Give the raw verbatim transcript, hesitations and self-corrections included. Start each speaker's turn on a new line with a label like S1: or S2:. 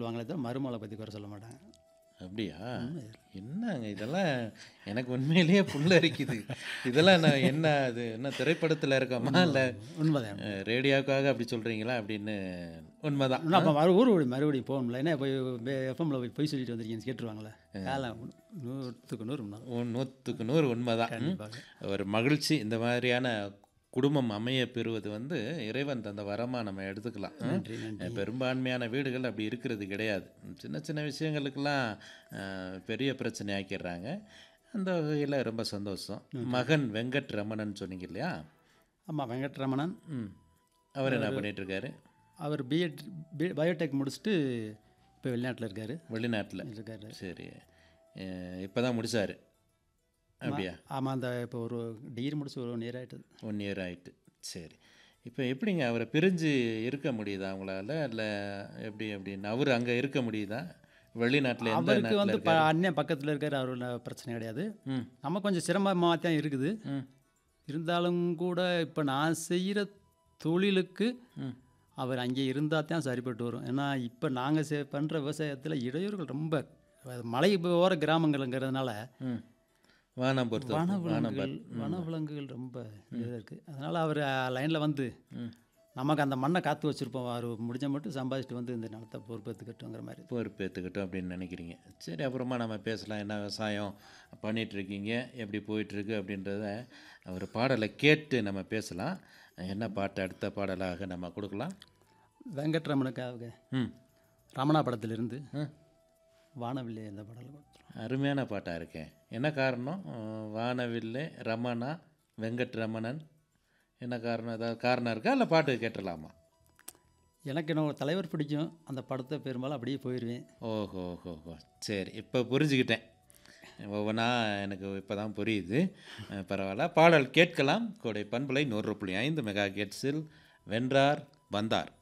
S1: சொல்லுவாங்களே தவிர மருமகளை பற்றி குறை சொல்ல மாட்டாங்க.
S2: அப்படியா?
S1: உண்மை.
S2: என்னங்க இதெல்லாம் எனக்கு உண்மையிலேயே புல்லரிக்குது. இதெல்லாம் நான் என்ன அது என்ன திரைப்படத்தில் இருக்கோமா இல்லை
S1: உண்மைதான்.
S2: ரேடியோக்காக அப்படி சொல்கிறீங்களா அப்படின்னு? உண்மைதான்.
S1: இன்னும் அப்போ மறு ஊர் மறுபடியும் போகணும்ல, என்ன போய் எஃப்எம்ல போய் போய் சொல்லிட்டு வந்திருக்கீங்கன்னு கேட்டுருவாங்களே. காலம் நூற்றுக்கு நூறு உண்மை.
S2: உன் நூற்றுக்கு நூறு உண்மைதான். ம்.
S1: கண்டிப்பாக.
S2: ஒரு மகிழ்ச்சி இந்த மாதிரியான குடும்பம் அமைய பெறுவது வந்து இறைவன் தந்த வரமாக நம்ம எடுத்துக்கலாம். ம்.
S1: நன்றி நன்றி.
S2: பெரும்பான்மையான வீடுகள் அப்படி இருக்கிறது கிடையாது. சின்ன சின்ன விஷயங்களுக்கெல்லாம் அஹ், பெரிய பிரச்சனை ஆக்கிடுறாங்க. அந்த வகையில் ரொம்ப சந்தோஷம். மகன் வெங்கட் ரமணன் சொன்னீங்க இல்லையா?
S1: ஆமாம், வெங்கட்ரமணன்.
S2: ம். அவர் என்ன பண்ணிட்டு இருக்காரு?
S1: அவர் பிஎட் பி பயோடெக் முடிச்சுட்டு இப்போ வெளிநாட்டில் இருக்கார்
S2: வெளிநாட்டில்.
S1: இருக்காரு.
S2: சரி. இப்போ தான் முடிச்சாரு அப்படியா?
S1: ஆமாம், அந்த இப்போ ஒரு டிகிரி முடிச்சு ஒரு ஒன் இயர் ஆகிட்டது.
S2: ஒன் இயர் ஆயிட்டு. சரி. இப்போ எப்படிங்க அவரை பிரிஞ்சு இருக்க முடியுதா அவங்களால? இல்லை எப்படி அப்படின்னு அவர் அங்கே இருக்க முடியுதா? வெளிநாட்டில் எந்த
S1: அவருக்கு
S2: நாட்டில்
S1: வந்து ப
S2: இருக்காரு?
S1: அண்ணன் பக்கத்தில் இருக்கார், அவர் பிரச்சனை கிடையாது.
S2: ம்.
S1: நம்ம கொஞ்சம் சிரமமாக தான் இருக்குது.
S2: ம்.
S1: இருந்தாலும் கூட இப்போ நான் செய்கிற தொழிலுக்கு
S2: ம்.
S1: அவர் அங்கே இருந்தால் தான் சரிப்பட்டு வரும். ஏன்னா இப்போ நாங்கள் செ பண்ணுற விவசாயத்தில் இடையூறுகள் ரொம்ப, அது மலை ஓர கிராமங்கள்ங்கிறதுனால
S2: ம். வானம் பொறுத்த
S1: வனவிலங்குகள் வனவிலங்குகள் ரொம்ப இதாக இருக்குது. அதனால் அவர் லைனில் வந்து
S2: ம்.
S1: நமக்கு அந்த மண்ணை காத்து வச்சுருப்போம், அவர் முடிஞ்ச மட்டும் சம்பாதிச்சுட்டு வந்து இந்த நிலத்தை பொறுப்பேற்றுக்கட்டுங்கிற மாதிரி.
S2: பொறுப்பேற்றுக்கிட்டோம் அப்படின்னு நினைக்கிறீங்க. சரி, அப்புறமா நம்ம பேசலாம். என்ன விவசாயம் பண்ணிகிட்ருக்கீங்க, எப்படி போயிட்டுருக்கு அப்படின்றத ஒரு பாடலை கேட்டு நம்ம பேசலாம். என்ன பாட்டு அடுத்த பாடலாக நம்ம கொடுக்கலாம்?
S1: வெங்கட்ரமணுக்காக
S2: ம்.
S1: ரமணா படத்திலிருந்து
S2: ம்.
S1: வானவில்லை இந்த பாடலை கொடுத்துருவோம்.
S2: அருமையான பாட்டாக இருக்கேன். என்ன காரணம்? அஹ், வானவில்லை, ரமணா, வெங்கட் ரமணன், என்ன காரணம்? ஏதாவது காரணம் இருக்கா இல்லை பாட்டு கேட்டலாமா?
S1: எனக்கு என்ன தலைவர் பிடிக்கும், அந்த படத்தை பெரும்பாலும் அப்படியே போயிடுவேன்.
S2: ஓஹோ ஹோஹோ சரி, இப்போ புரிஞ்சுக்கிட்டேன். ஒவ்வொன்றா எனக்கு இப்போ தான் புரியுது. அஹ், பரவாயில்ல. பாடல் கேட்கலாம். கோடை பண்பலை நூறு புள்ளி ஐந்து மெகா ஹெர்ட்ஸில் வென்றார் வந்தார்.